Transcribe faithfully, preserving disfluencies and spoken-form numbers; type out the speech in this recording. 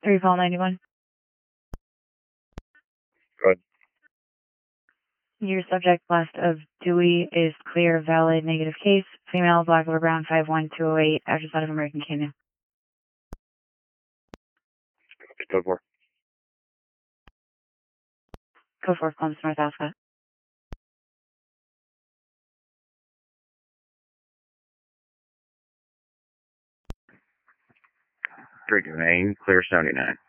three Paul ninety-one. Good. Your subject last of Dewey is clear, valid, negative case. Female, black over brown, five one two oh eight, address out of American Canyon. Code four. Code four, Columbus, North Alpha. Three Domain, clear seventy-nine.